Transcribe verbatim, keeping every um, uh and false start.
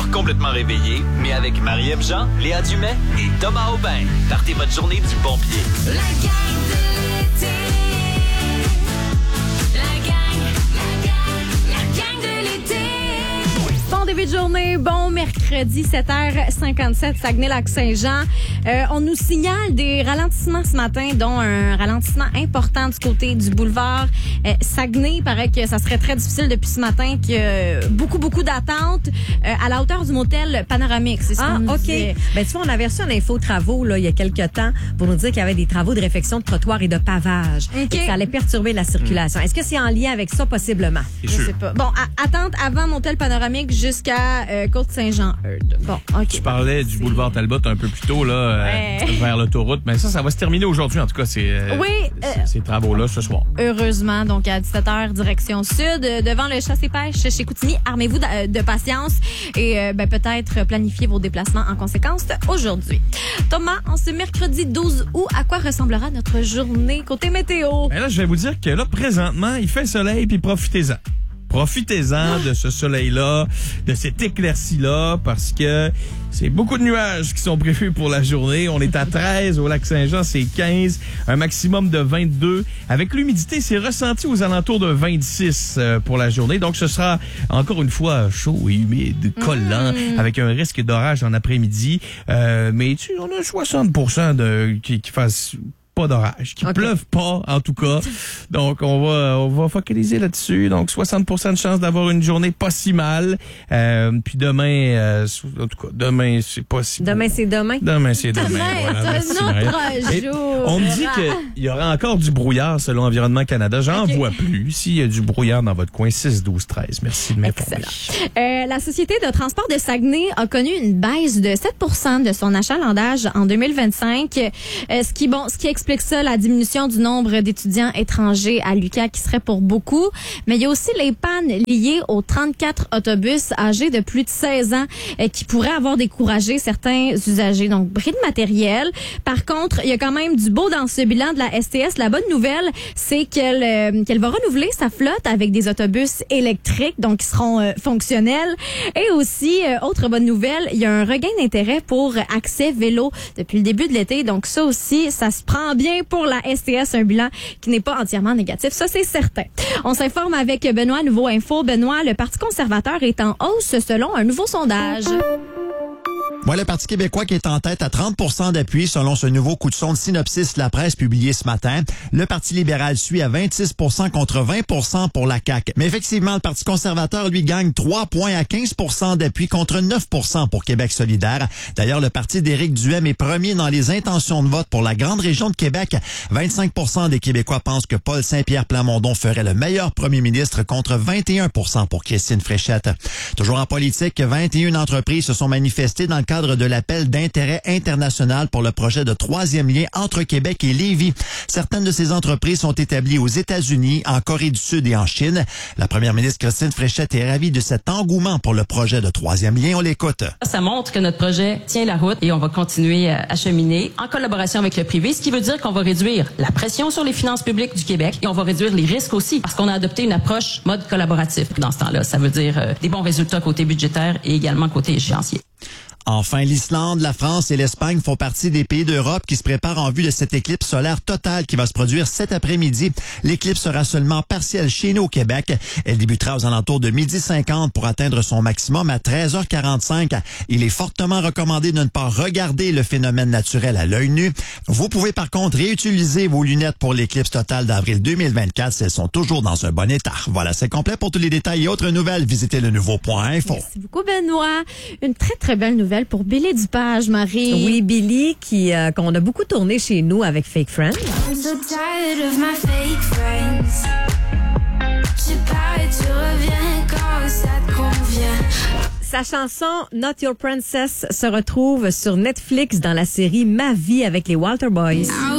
soir complètement réveillé, mais avec Marie-Ève Jean, Léa Dumais et Thomas Aubin. Partez votre journée du bon pied. La gang de l'été. La gang, la gang, la gang de l'été. Bon début de journée, bon mercredi, sept heures cinquante-sept, Saguenay-Lac-Saint-Jean. Euh, on nous signale des ralentissements ce matin, dont un ralentissement important du côté du boulevard euh, Saguenay. Il paraît que ça serait très difficile depuis ce matin, qu'il y a beaucoup, beaucoup d'attentes euh, à la hauteur du motel Panoramique. C'est ce Ah, qu'on nous OK. disait. Ben, tu vois, on avait reçu un info travaux, là, il y a quelques temps, pour nous dire qu'il y avait des travaux de réfection de trottoirs et de pavage. OK. Et que ça allait perturber la circulation. Est-ce que c'est en lien avec ça, possiblement? Je sais pas. Bon, à- attente avant motel Panoramique jusqu'à euh, Côte-Saint-Jean-Eudes. Bon, OK. Tu parlais du boulevard Talbot un peu plus tôt, là, euh, Ouais. vers l'autoroute. Mais ça, ça va se terminer aujourd'hui. En tout cas, c'est, euh, Oui, c'est- euh, ces travaux-là ce soir. Heureusement, donc à dix-sept heures, direction sud, euh, devant le chasse-et-pêche chez Coutini. Armez-vous de, de patience et euh, ben, peut-être planifiez vos déplacements en conséquence aujourd'hui. Thomas, en ce mercredi douze août, à quoi ressemblera notre journée côté météo? Mais là, je vais vous dire que là, présentement, il fait soleil, puis profitez-en. Profitez-en de ce soleil-là, de cette éclaircie-là, parce que c'est beaucoup de nuages qui sont prévus pour la journée. On est à treize, au Lac-Saint-Jean, c'est quinze, un maximum de vingt-deux. Avec l'humidité, c'est ressenti aux alentours de vingt-six euh, pour la journée. Donc, ce sera encore une fois chaud et humide, collant, mmh. avec un risque d'orage en après-midi. Euh, mais tu, on a soixante pour cent de, qui, qui fassent pas d'orage, qui okay. pleuve pas en tout cas. Donc on va on va focaliser là-dessus. Donc soixante pour cent de chance d'avoir une journée pas si mal. Euh, puis demain euh, en tout cas demain c'est pas si Demain beau. c'est demain. Demain c'est demain. Demain, Voilà, c'est merci, un Marie. autre Et jour. on me dit qu'il y aura encore du brouillard selon Environnement Canada. J'en okay. vois plus. S'il y a du brouillard dans votre coin, six, douze, treize. Merci de m'informer. Euh, la Société de transport de Saguenay a connu une baisse de sept pour cent de son achalandage en deux mille vingt-cinq. Euh, ce qui bon, ce qui explique ça, la diminution du nombre d'étudiants étrangers à l'U Q A M qui serait pour beaucoup. Mais il y a aussi les pannes liées aux trente-quatre autobus âgés de plus de seize ans euh, qui pourraient avoir découragé certains usagers. Donc, bris de matériel. Par contre, il y a quand même du beau dans ce bilan de la S T S. La bonne nouvelle, c'est qu'elle euh, qu'elle va renouveler sa flotte avec des autobus électriques, donc qui seront euh, fonctionnels. Et aussi, euh, autre bonne nouvelle, il y a un regain d'intérêt pour accès vélo depuis le début de l'été. Donc, ça aussi, ça se prend bien pour la S T S, un bilan qui n'est pas entièrement négatif. Ça, c'est certain. On s'informe avec Benoît, Nouveau Info. Benoît, le Parti conservateur est en hausse selon un nouveau sondage. Ouais, le Parti québécois qui est en tête à trente pour cent d'appui selon ce nouveau coup de sonde Synopsis La Presse publié ce matin. Le Parti libéral suit à vingt-six pour cent contre vingt pour cent pour la C A Q. Mais effectivement, le Parti conservateur, lui, gagne trois points à quinze pour cent d'appui contre neuf pour cent pour Québec solidaire. D'ailleurs, le Parti d'Éric Duhaime est premier dans les intentions de vote pour la grande région de Québec. vingt-cinq pour cent des Québécois pensent que Paul Saint-Pierre Plamondon ferait le meilleur premier ministre contre vingt et un pour cent pour Christine Fréchette. Toujours en politique, vingt et une entreprises se sont manifestées dans le cadre de l'appel d'intérêt international pour le projet de troisième lien entre Québec et Lévis. Certaines de ces entreprises sont établies aux États-Unis, en Corée du Sud et en Chine. La première ministre Christine Fréchette est ravie de cet engouement pour le projet de troisième lien. On l'écoute. Ça montre que notre projet tient la route et on va continuer à cheminer en collaboration avec le privé, ce qui veut dire qu'on va réduire la pression sur les finances publiques du Québec et on va réduire les risques aussi parce qu'on a adopté une approche mode collaboratif. Dans ce temps-là, ça veut dire euh, des bons résultats côté budgétaire et également côté échéancier. Enfin, l'Islande, la France et l'Espagne font partie des pays d'Europe qui se préparent en vue de cette éclipse solaire totale qui va se produire cet après-midi. L'éclipse sera seulement partielle chez nous au Québec. Elle débutera aux alentours de midi cinquante pour atteindre son maximum à treize heures quarante-cinq. Il est fortement recommandé de ne pas regarder le phénomène naturel à l'œil nu. Vous pouvez par contre réutiliser vos lunettes pour l'éclipse totale d'avril deux mille vingt-quatre si elles sont toujours dans un bon état. Voilà, c'est complet. Pour tous les détails et autres nouvelles, visitez le nouveau point info. Merci beaucoup, Benoît. Une très, très belle nouvelle pour Billy Dupage, Marie. Oui, Billy, qui euh, qu'on a beaucoup tourné chez nous avec Fake Friends. I'm so tired of my fake friends. Je parie, tu reviens quand ça te convient. Sa chanson Not Your Princess se retrouve sur Netflix dans la série Ma vie avec les Walter Boys. I